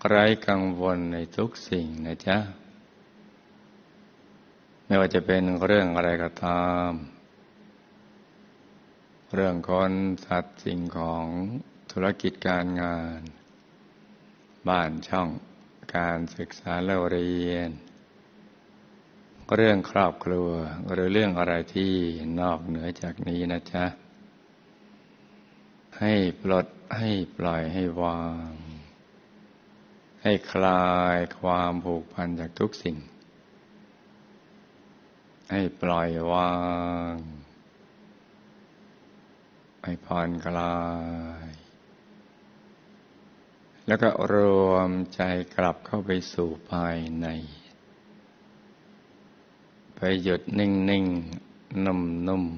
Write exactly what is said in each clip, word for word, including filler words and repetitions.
ไร้กังวลในทุกสิ่งนะจ๊ะไม่ว่าจะเป็นเรื่องอะไรก็ตามเรื่องคนสัตว์สิ่งของธุรกิจการงานบ้านช่องการศึกษาและเรียนเรื่องครอบครัวหรือเรื่องอะไรที่นอกเหนือจากนี้นะจ๊ะให้ปลดให้ปล่อยให้วางให้คลายความผูกพันจากทุกสิ่งให้ปล่อยวางให้ผ่อนคลายแล้วก็รวมใจกลับเข้าไปสู่ภายในไปหยุดนิ่งๆนุ่ม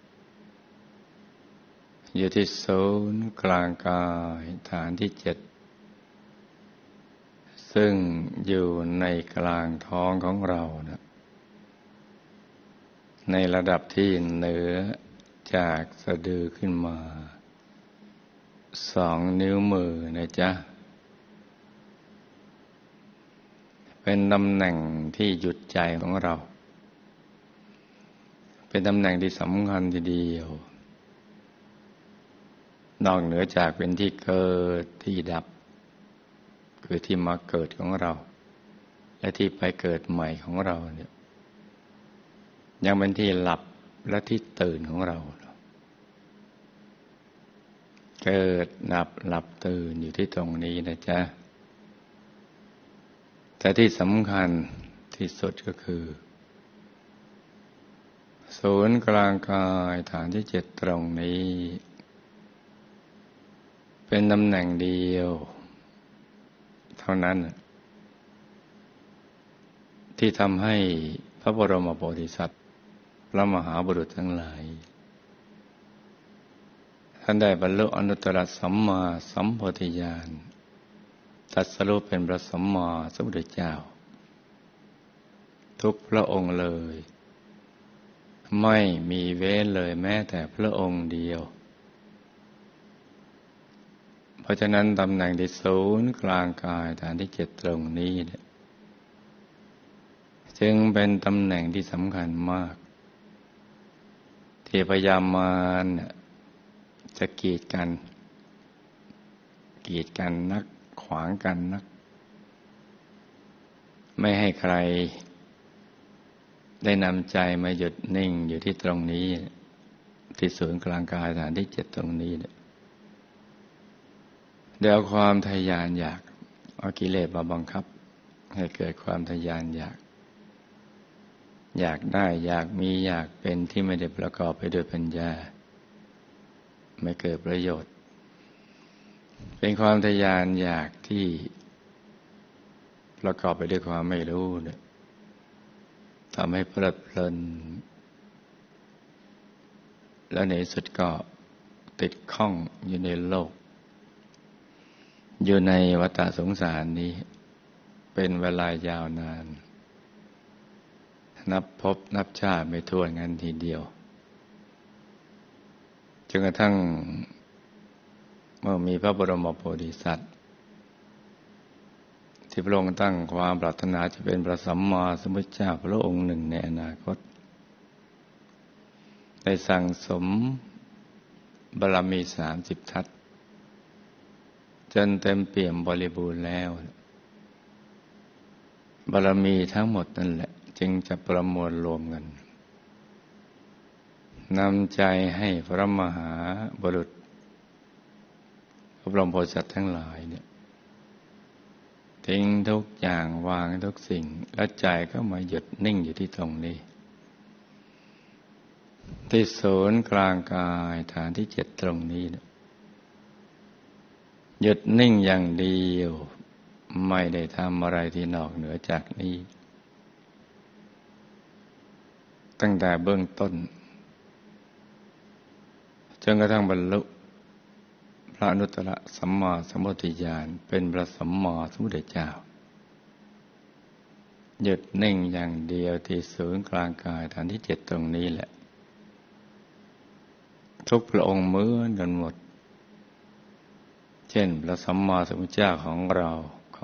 ๆอยู่ที่ศูนย์กลางกายฐานที่เจ็ดซึ่งอยู่ในกลางท้องของเรานะในระดับที่เหนือจากสะดือขึ้นมาสองนิ้วมือนะจ๊ะเป็นตำแหน่งที่หยุดใจของเราเป็นตำแหน่งที่สำคัญทีเดียวนอกเหนือจากเป็นที่เกิดที่ดับคือที่มาเกิดของเราและที่ไปเกิดใหม่ของเราเนี่ยยังเป็นที่หลับและที่ตื่นของเราเกิดดับหลับตื่นอยู่ที่ตรงนี้นะจ๊ะแต่ที่สำคัญที่สุดก็คือศูนย์กลางกายฐานที่เจ็ดตรงนี้เป็นตำแหน่งเดียวเท่านั้นที่ทำให้พระบรมโพธิสัตว์พระมหาบุรุษทั้งหลายท่านได้บรรลุอนุตตรสัมมาสัมโพธิญาณตรัสรู้เป็นพระสัมมาสัมพุทธเจ้าทุกพระองค์เลยไม่มีเว้นเลยแม้แต่พระองค์เดียวเพราะฉะนั้นตำแหน่งที่ศูนย์กลางกายฐานที่เจ็ดตรงนี้เนี่ยจึงเป็นตำแหน่งที่สำคัญมากที่พยายามมารจะกีดกันกีดกันนักขวางกันนักไม่ให้ใครได้นำใจมาหยุดนิ่งอยู่ที่ตรงนี้ที่ศูนย์กลางกายฐานที่เจ็ดตรงนี้เนี่ยเดี๋ยวความทะยานอยากเอากิเลสมาบังคับให้เกิดความทะยานอยากอยากได้อยากมีอยากเป็นที่ไม่ได้ประกอบไปด้วยปัญญาไม่เกิดประโยชน์เป็นความทะยานอยากที่ประกอบไปด้วยความไม่รู้เนี่ยทำให้เพลิดเพลินแล้วในที่สุดก็ติดข้องอยู่ในโลกอยู่ในวัฏสงสารนี้เป็นเวลายาวนานนับพบนับชาติไม่ถ้วนกันทีเดียวจนกระทั่งเมื่อมีพระบรมโพธิสัตว์ที่พระองค์ตั้งความปรารถนาจะเป็นพระสัมมาสัมพุทธเจ้าพระองค์หนึ่งในอนาคตได้สั่งสมบารมีสามสิบทัศจนเต็มเปี่ยมบริบูรณ์แล้วบารมีทั้งหมดนั่นแหละจึงจะประมวลรวมกันนำใจให้พระมหาบุรุษพระบรมโพธิสัตว์ทั้งหลายเนี่ยทิ้งทุกอย่างวางทุกสิ่งและใจก็มาหยุดนิ่งอยู่ที่ตรงนี้ที่ศูนย์กลางกายฐานที่เจ็ดตรงนี้เนี่ยหยุดนิ่งอย่างเดียวไม่ได้ทำอะไรที่นอกเหนือจากนี้ตั้งแต่เบื้องต้นจนกระทั่งบรรลุพระอนุตตรสัมมาสัมโพธิญาณเป็นพระสัมมาสัมพุทธเจ้าหยุดนิ่งอย่างเดียวที่ศูนย์กลางกายฐานที่เจ็ดตรงนี้แหละทุกพระองค์เหมือนกันหมดเช่นพระสัมมาสัมพุทธเจ้าของเรา